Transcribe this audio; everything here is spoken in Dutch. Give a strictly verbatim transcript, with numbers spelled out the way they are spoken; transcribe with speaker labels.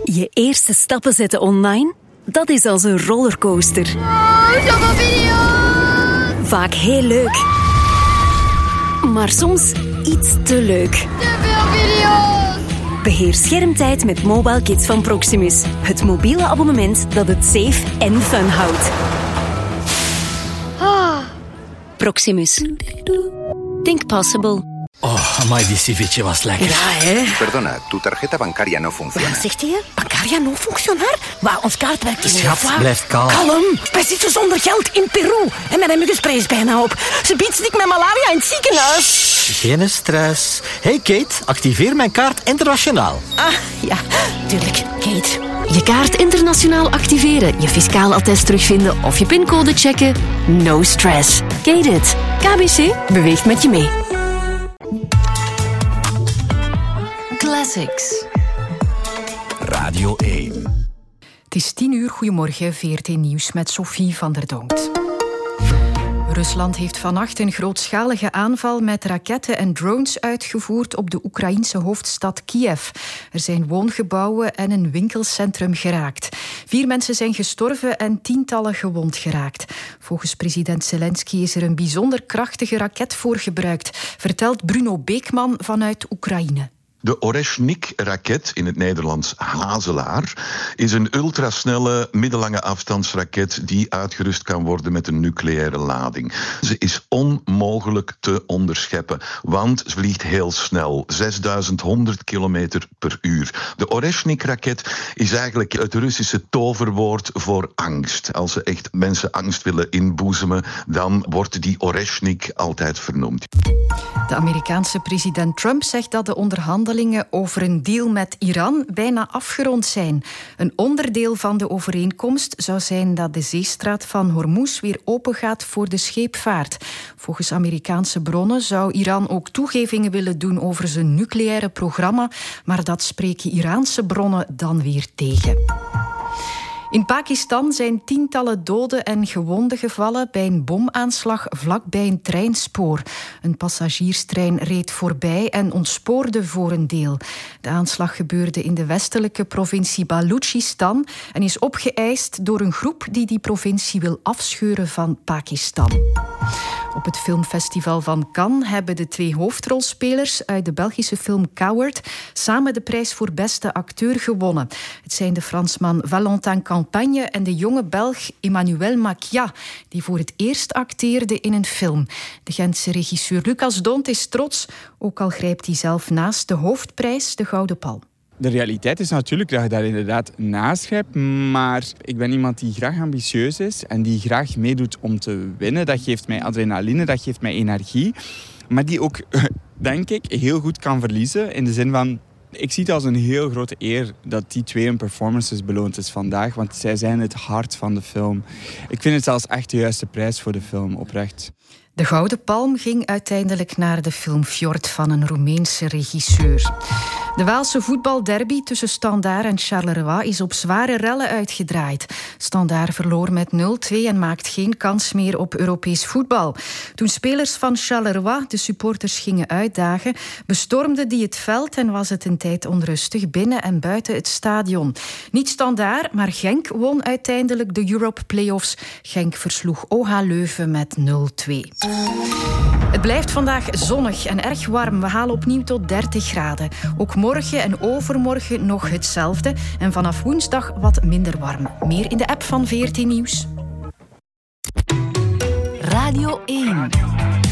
Speaker 1: Je eerste stappen zetten online? Dat is als een rollercoaster.
Speaker 2: Oh, zoveel video's!
Speaker 1: Vaak heel leuk. Maar soms iets te leuk.
Speaker 2: Te veel video's!
Speaker 1: Beheer schermtijd met Mobile Kids van Proximus. Het mobiele abonnement dat het safe en fun houdt.
Speaker 2: Ah.
Speaker 1: Proximus. Think possible.
Speaker 3: Oh, amai, die ceviche was lekker.
Speaker 4: Ja, hè?
Speaker 5: Perdona, tu tarjeta bancaria no funciona.
Speaker 4: Wat zegt hij? Bancaria no functionar? Maar ons kaart werkt niet.
Speaker 3: Schat, blijf kalm.
Speaker 4: Kalm. Wij zitten zonder geld in Peru. En mijn muggenspray is bijna op. Ze biedt stik met malaria in het ziekenhuis.
Speaker 3: Geen stress. Hey Kate, activeer mijn kaart internationaal.
Speaker 4: Ah, ja, tuurlijk. Kate.
Speaker 1: Je kaart internationaal activeren, je fiscaal attest terugvinden of je pincode checken. No stress. Kate it. K B C beweegt met je mee. Classics.
Speaker 3: Radio één.
Speaker 6: Het is tien uur. Goedemorgen, V R T Nieuws met Sophie van der Donkt. Rusland heeft vannacht een grootschalige aanval met raketten en drones uitgevoerd op de Oekraïense hoofdstad Kiev. Er zijn woongebouwen en een winkelcentrum geraakt. Vier mensen zijn gestorven en tientallen gewond geraakt. Volgens president Zelensky is er een bijzonder krachtige raket voor gebruikt, vertelt Bruno Beekman vanuit Oekraïne.
Speaker 7: De Oreshnik-raket, in het Nederlands Hazelaar, is een ultrasnelle middellange afstandsraket die uitgerust kan worden met een nucleaire lading. Ze is onmogelijk te onderscheppen, want ze vliegt heel snel, zesduizend honderd kilometer per uur. De Oreshnik-raket is eigenlijk het Russische toverwoord voor angst. Als ze echt mensen angst willen inboezemen, dan wordt die Oreshnik altijd vernoemd.
Speaker 6: De Amerikaanse president Trump zegt dat de onderhandelingen over een deal met Iran bijna afgerond zijn. Een onderdeel van de overeenkomst zou zijn dat de zeestraat van Hormuz weer opengaat voor de scheepvaart. Volgens Amerikaanse bronnen zou Iran ook toegevingen willen doen over zijn nucleaire programma, maar dat spreken Iraanse bronnen dan weer tegen. In Pakistan zijn tientallen doden en gewonden gevallen bij een bomaanslag vlakbij een treinspoor. Een passagierstrein reed voorbij en ontspoorde voor een deel. De aanslag gebeurde in de westelijke provincie Balochistan en is opgeëist door een groep die die provincie wil afscheuren van Pakistan. Op het filmfestival van Cannes hebben de twee hoofdrolspelers uit de Belgische film Coward samen de prijs voor beste acteur gewonnen. Het zijn de Fransman Valentin Campagne en de jonge Belg Emmanuel Macia, die voor het eerst acteerde in een film. De Gentse regisseur Lucas Dont is trots, ook al grijpt hij zelf naast de hoofdprijs de Gouden Palm.
Speaker 8: De realiteit is natuurlijk dat je daar inderdaad naast grijpt, maar ik ben iemand die graag ambitieus is en die graag meedoet om te winnen. Dat geeft mij adrenaline, dat geeft mij energie, maar die ook, denk ik, heel goed kan verliezen in de zin van... Ik zie het als een heel grote eer dat die twee hun performances beloond is vandaag, want zij zijn het hart van de film. Ik vind het zelfs echt de juiste prijs voor de film, oprecht.
Speaker 6: De Gouden Palm ging uiteindelijk naar de film Fjord van een Roemeense regisseur. De Waalse voetbalderby tussen Standaard en Charleroi is op zware rellen uitgedraaid. Standaard verloor met nul twee en maakt geen kans meer op Europees voetbal. Toen spelers van Charleroi de supporters gingen uitdagen, bestormden die het veld en was het een tijd onrustig binnen en buiten het stadion. Niet Standaard, maar Genk won uiteindelijk de Europe Playoffs. Genk versloeg O H Leuven met nul twee. Het blijft vandaag zonnig en erg warm. We halen opnieuw tot dertig graden. Ook morgen en overmorgen nog hetzelfde. En vanaf woensdag wat minder warm. Meer in de app van V R T Nieuws.
Speaker 1: Radio één.